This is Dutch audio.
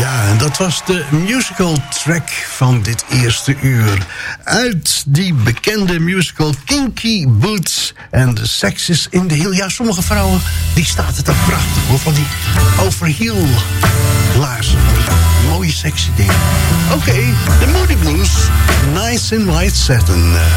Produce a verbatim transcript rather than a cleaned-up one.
Ja, en dat was de musical track van dit eerste uur. Uit die bekende musical Kinky Boots en The Sex is in the Heel. Ja, sommige vrouwen, die staat het dan prachtig hoor. Van die overheel laarzen. Mooie sexy dingen. Oké, okay, de Moody Blues. Nice in White Satin.